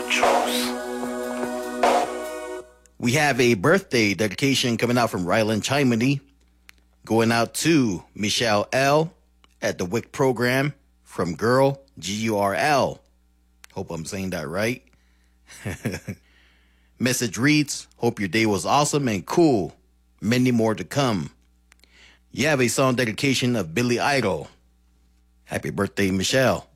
We have a birthday dedication coming out from Rylan Chimney, going out to Michelle L. at the WIC program from Girl, G-U-R-L. Hope I'm saying that right. Message reads, hope your day was awesome and cool. Many more to come. You have a song dedication of Billy Idol. Happy birthday, Michelle.